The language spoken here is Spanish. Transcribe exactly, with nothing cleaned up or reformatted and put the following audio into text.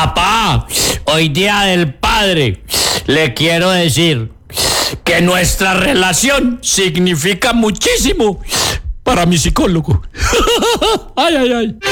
Papá, hoy día del padre, le quiero decir que nuestra relación significa muchísimo para mi psicólogo. Ay, ay, ay.